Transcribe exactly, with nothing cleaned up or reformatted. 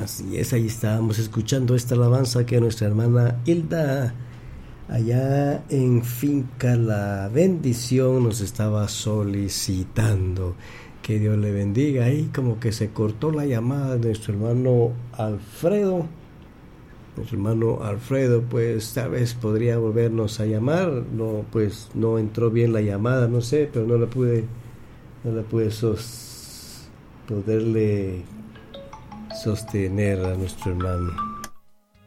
Así es, ahí estábamos escuchando esta alabanza que nuestra hermana Hilda, allá en Finca La Bendición, nos estaba solicitando. Que Dios le bendiga. Ahí como que se cortó la llamada de nuestro hermano Alfredo. Nuestro hermano Alfredo, pues tal vez podría volvernos a llamar. No, pues no entró bien la llamada, no sé, pero no la pude, no la pude sos, poderle sostener a nuestro hermano.